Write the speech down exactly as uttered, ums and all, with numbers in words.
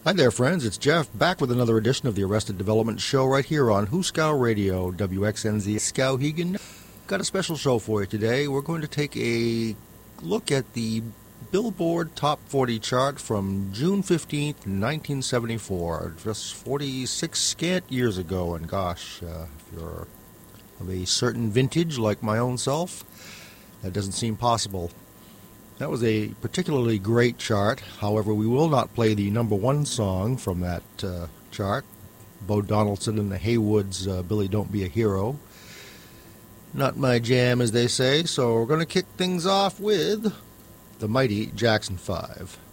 Hi there, friends. It's Jeff, back with another edition of the Arrested Development Show right here on Huskow Radio, W X N Z Skowhegan. Got a special show for you today. We're going to take a look at the Billboard Top forty chart from June fifteenth, nineteen seventy-four, just forty-six scant years ago. And gosh, uh, if you're of a certain vintage like my own self, that doesn't seem possible. That was a particularly great chart. However, we will not play the number one song from that uh, chart, Bo Donaldson and the Haywoods' uh, Billy Don't Be a Hero. Not my jam, as they say, so we're going to kick things off with the mighty Jackson five.